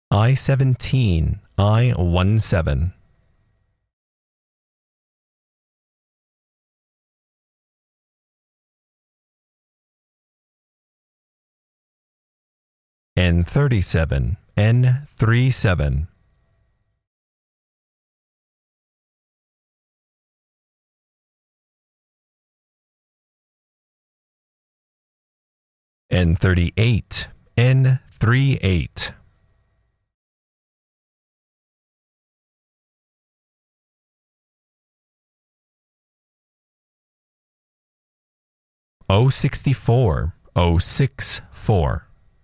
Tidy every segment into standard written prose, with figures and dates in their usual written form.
I-17, I-17. N-37, N-37. N-38, N-38. O-64, O-64.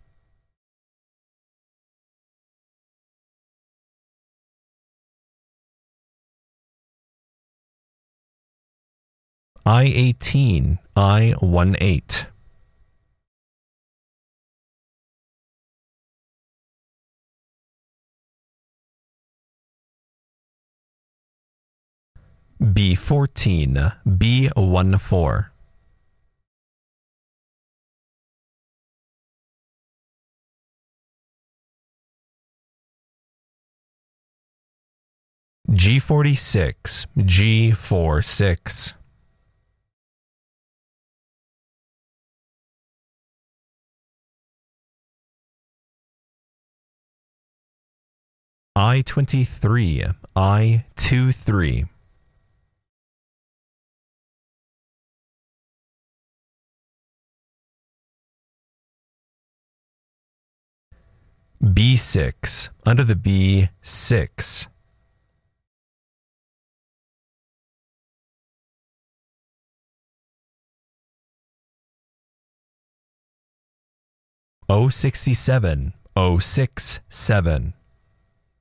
I-18, I-18. B-14, B-14. G-46, G-46. I-23, I-23. B6, under the B6. O-67, O-67.